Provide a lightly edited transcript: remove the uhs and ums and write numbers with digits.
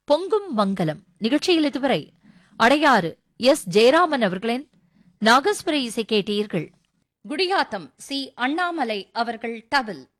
பொங்கும் மங்கலம் நிகழ்ச்சியில் இதுவரை அடையாறு எஸ் ஜெயராமன் அவர்களின் நாகஸ்வர இசை கேட்டீர்கள். குடியாத்தம் சி அண்ணாமலை அவர்கள் தவில்,